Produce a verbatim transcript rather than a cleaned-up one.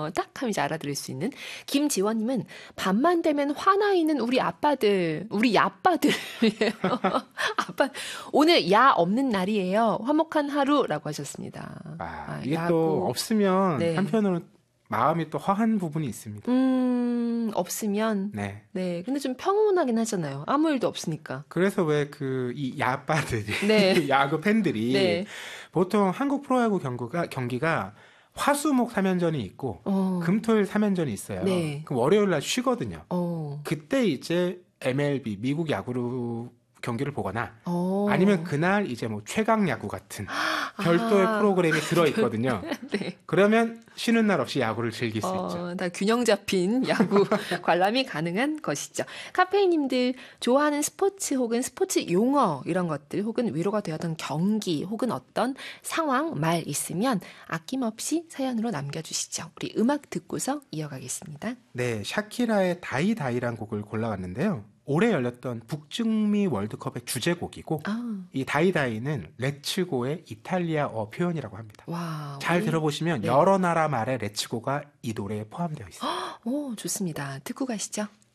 어, 딱 하면 이제 알아들을 수 있는. 김지원님은 밤만 되면 화나 있는 우리 아빠들, 우리 야빠들이에요. 아빠 오늘 야 없는 날이에요. 화목한 하루라고 하셨습니다. 아, 아, 이게 야구. 또 없으면 네. 한편으로는 마음이 또 허한 부분이 있습니다. 음, 없으면. 네. 네. 근데 좀 평온하긴 하잖아요. 아무 일도 없으니까. 그래서 왜 그 이 야빠들이 네. 야구 팬들이 네. 보통 한국 프로야구 경기가 경기가 화수목 삼 연전이 있고 어. 금토일 삼 연전이 있어요. 네. 그럼 월요일 날 쉬거든요. 어. 그때 이제 엠엘비 미국 야구로 경기를 보거나 어. 아니면 그날 이제 뭐 최강 야구 같은 별도의 아. 프로그램이 들어 있거든요. 네. 그러면 쉬는 날 없이 야구를 즐길 수 있죠. 어, 다 균형 잡힌 야구 관람이 가능한 것이죠. 카페이님들 좋아하는 스포츠 혹은 스포츠 용어 이런 것들 혹은 위로가 되었던 경기 혹은 어떤 상황, 말 있으면 아낌없이 사연으로 남겨주시죠. 우리 음악 듣고서 이어가겠습니다. 네, 샤키라의 다이다이란 곡을 골라왔는데요. 올해 열렸던 북중미 월드컵의 주제곡이고 아, 이 다이다이는 레츠고의 이탈리아어 표현이라고 합니다. 와, 잘 우리- 들어보시면 네. 여러 나라 말의 레츠고가 이 노래에 포함되어 있어요. 오, 좋습니다. 듣고 가시죠.